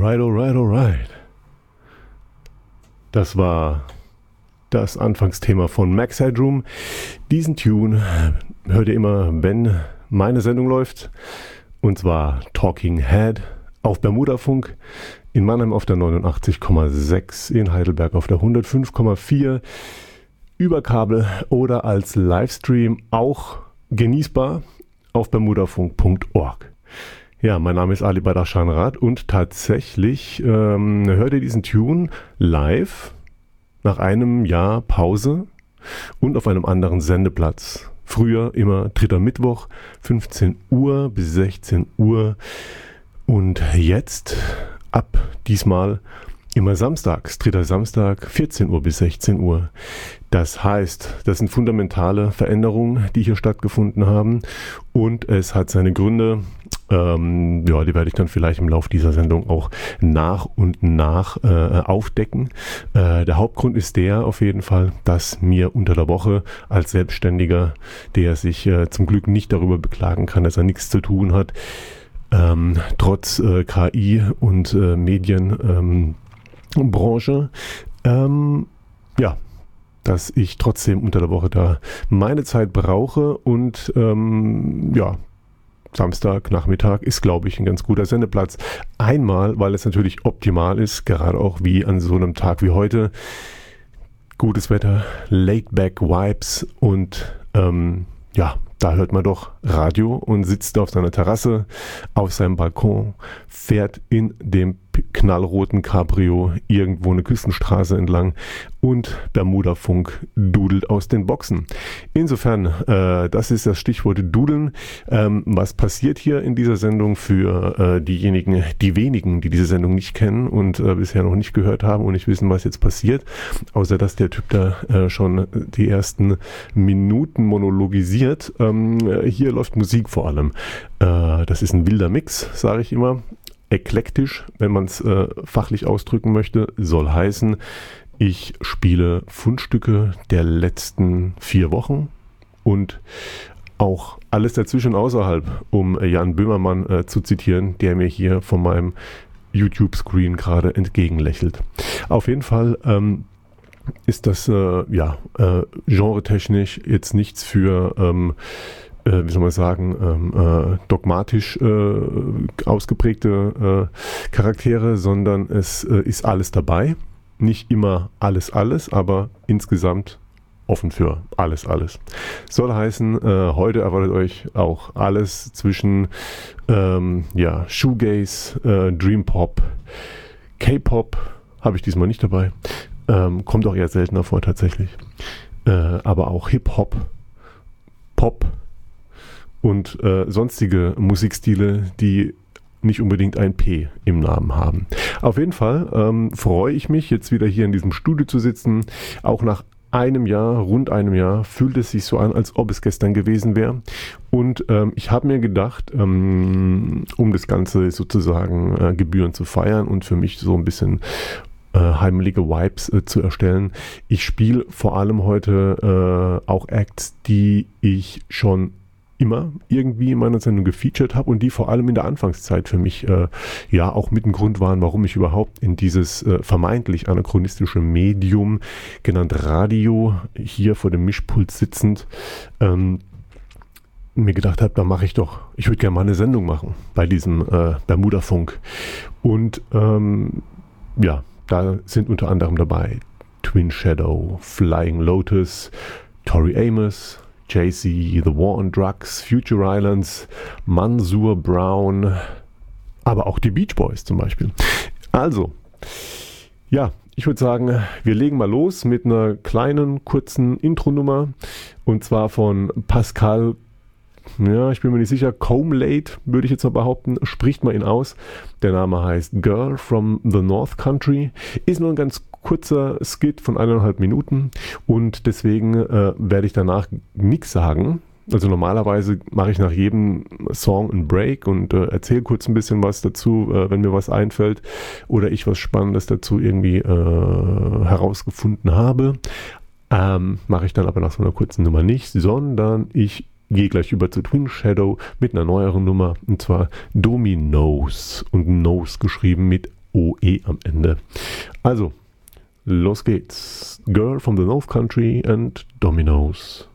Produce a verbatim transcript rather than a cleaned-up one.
Alright, alright, alright. Das war das Anfangsthema von Max Headroom. Diesen Tune hört ihr immer, wenn meine Sendung läuft. Und zwar Talking Head auf Bermudafunk, in Mannheim auf der neunundachtzig Komma sechs, in Heidelberg auf der hundertfünf Komma vier, über Kabel oder als Livestream auch genießbar auf bermudafunk punkt org. Ja, mein Name ist Ali Badachan Rath und tatsächlich ähm, hört ihr diesen Tune live nach einem Jahr Pause und auf einem anderen Sendeplatz. Früher immer dritter Mittwoch, fünfzehn Uhr bis sechzehn Uhr und jetzt ab diesmal immer samstags, dritter Samstag, vierzehn Uhr bis sechzehn Uhr. Das heißt, das sind fundamentale Veränderungen, die hier stattgefunden haben und es hat seine Gründe. Ähm, ja, die werde ich dann vielleicht im Laufe dieser Sendung auch nach und nach äh, aufdecken. Äh, der Hauptgrund ist der auf jeden Fall, dass mir unter der Woche als Selbstständiger, der sich äh, zum Glück nicht darüber beklagen kann, dass er nichts zu tun hat, ähm, trotz äh, K I und äh, Medienbranche, ähm, ja, dass ich trotzdem unter der Woche da meine Zeit brauche und ähm, ja, Samstagnachmittag ist, glaube ich, ein ganz guter Sendeplatz. Einmal, weil es natürlich optimal ist, gerade auch wie an so einem Tag wie heute. Gutes Wetter, Laid-Back-Vibes und ähm, ja, da hört man doch Radio und sitzt auf seiner Terrasse, auf seinem Balkon, fährt in dem knallroten Cabrio irgendwo eine Küstenstraße entlang und Bermudafunk dudelt aus den Boxen. Insofern, äh, das ist das Stichwort Dudeln. Ähm, was passiert hier in dieser Sendung für äh, diejenigen, die wenigen, die diese Sendung nicht kennen und äh, bisher noch nicht gehört haben und nicht wissen, was jetzt passiert, außer dass der Typ da äh, schon die ersten Minuten monologisiert. Ähm, hier läuft Musik vor allem. Äh, das ist ein wilder Mix, sage ich immer. Eklektisch, wenn man es äh, fachlich ausdrücken möchte, soll heißen, ich spiele Fundstücke der letzten vier Wochen und auch alles dazwischen außerhalb, um Jan Böhmermann äh, zu zitieren, der mir hier von meinem YouTube-Screen gerade entgegenlächelt. Auf jeden Fall ähm, ist das äh, ja äh, genretechnisch jetzt nichts für ähm, Äh, wie soll man sagen, ähm, äh, dogmatisch äh, ausgeprägte äh, Charaktere, sondern es äh, ist alles dabei. Nicht immer alles, alles, aber insgesamt offen für alles, alles. Soll heißen, äh, heute erwartet euch auch alles zwischen ähm, ja, Shoegaze, äh, Dream Pop, K-Pop, habe ich diesmal nicht dabei. Ähm, kommt auch eher seltener vor tatsächlich. Äh, aber auch Hip-Hop, Pop, und äh, sonstige Musikstile, die nicht unbedingt ein P im Namen haben. Auf jeden Fall ähm, freue ich mich, jetzt wieder hier in diesem Studio zu sitzen. Auch nach einem Jahr, rund einem Jahr, fühlt es sich so an, als ob es gestern gewesen wäre. Und ähm, ich habe mir gedacht, ähm, um das Ganze sozusagen äh, gebührend zu feiern und für mich so ein bisschen äh, heimelige Vibes äh, zu erstellen, ich spiele vor allem heute äh, auch Acts, die ich schon immer irgendwie in meiner Sendung gefeatured habe und die vor allem in der Anfangszeit für mich äh, ja auch mit ein Grund waren, warum ich überhaupt in dieses äh, vermeintlich anachronistische Medium, genannt Radio, hier vor dem Mischpult sitzend, ähm, mir gedacht habe, da mache ich doch, ich würde gerne mal eine Sendung machen bei diesem äh, Bermudafunk. Und ähm, ja, da sind unter anderem dabei Twin Shadow, Flying Lotus, Tori Amos, Jay-Z, The War on Drugs, Future Islands, Mansour Brown, aber auch die Beach Boys zum Beispiel. Also, ja, ich würde sagen, wir legen mal los mit einer kleinen, kurzen Intro-Nummer und zwar von Pascal, ja, ich bin mir nicht sicher, Comlade, würde ich jetzt mal behaupten, spricht mal ihn aus. Der Name heißt Girl from the North Country, ist nur ein ganz kurzer Skit von eineinhalb Minuten und deswegen äh, werde ich danach nichts sagen. Also normalerweise mache ich nach jedem Song einen Break und äh, erzähle kurz ein bisschen was dazu, äh, wenn mir was einfällt oder ich was Spannendes dazu irgendwie äh, herausgefunden habe. Ähm, mache ich dann aber nach so einer kurzen Nummer nicht, sondern ich gehe gleich über zu Twin Shadow mit einer neueren Nummer und zwar Dominos und Nose geschrieben mit O E am Ende. Also, los geht's. Girl from the North Country and Dominoes.